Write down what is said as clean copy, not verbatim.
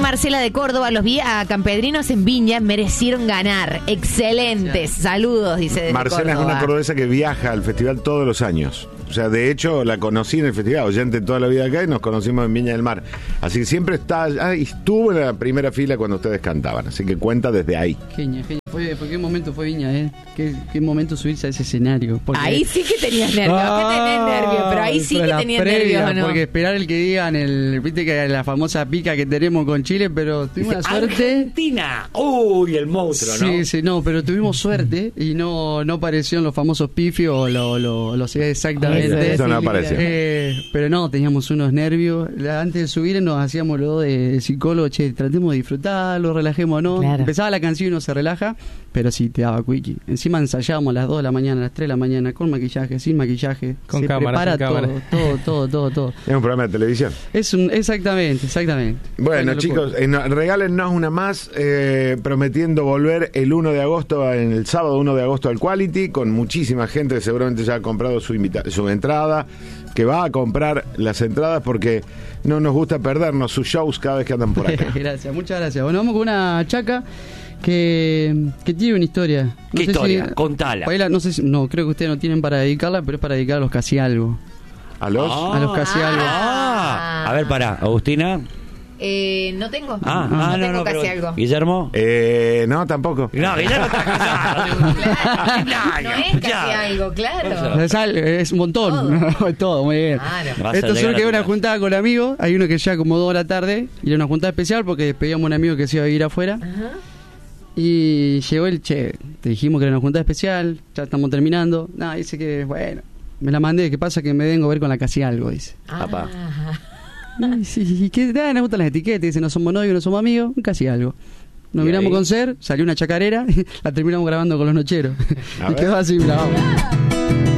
Marcela de Córdoba, los vi a campedrinos en Viña, merecieron ganar. Excelentes. Saludos, dice desde Marcela Córdoba. es una cordobesa que viaja al festival todos los años. O sea, de hecho, la conocí en el festival, oyente toda la vida acá, y nos conocimos en Viña del Mar. Así que siempre está allá y estuvo en la primera fila cuando ustedes cantaban. Así que cuenta desde ahí. Genial. Fue qué momento fue Viña, qué momento subirse a ese escenario. Porque... Ahí sí que tenías nervios, que tenés nervios, pero ahí sí que tenías nervios, ¿no? Porque esperar el que digan, viste que la famosa pica que tenemos con Chile, pero tuvimos la suerte. Argentina, uy, el monstruo, ¿no? Sí, no, pero tuvimos suerte y no aparecieron los famosos pifios o los exactamente. Eso no apareció. Pero no, teníamos unos nervios. Antes de subir nos hacíamos lo de psicólogo, tratemos de disfrutarlo, relajémonos. Claro. Empezaba la canción y uno se relaja, pero sí te daba quickie. Encima ensayábamos a las 2 de la mañana, a las 3 de la mañana, con maquillaje, sin maquillaje. Con se cámara, prepara sin cámara. todo. Es un programa de televisión. Exactamente. Bueno, chicos, regálennos una más, prometiendo volver el 1 de agosto, en el sábado 1 de agosto al Quality, con muchísima gente que seguramente ya ha comprado su entrada, que va a comprar las entradas porque no nos gusta perdernos sus shows cada vez que andan por acá. Gracias, muchas gracias. Bueno, vamos con una chaca que tiene una historia. ¿Qué historia? Contala. No, creo que ustedes no tienen para dedicarla, pero es para dedicar a los casi algo. ¿A los? A los casi algo. A ver, pará, Agustina. No tengo. No, tengo casi pero, algo. Guillermo. No, tampoco. No, Guillermo está casado. No es casi algo, claro. Es un montón. Todo, muy bien. Claro. Esto solo que una juntada con amigos. Hay uno que ya como 2 de la tarde. Y era una juntada especial porque despedíamos a un amigo que se iba a ir afuera. Ajá. Y llegó te dijimos que era una juntada especial. Ya estamos terminando. Dice que, bueno, me la mandé. ¿Qué pasa? Que me vengo a ver con la casi algo, dice. Papá. ¿Y qué? Nos gustan las etiquetas. Dice, no somos novios, no somos amigos. Casi algo. Nos miramos ahí? con Ser. Salió una chacarera. La terminamos grabando con los nocheros. A Y ver. quedó así, grabamos.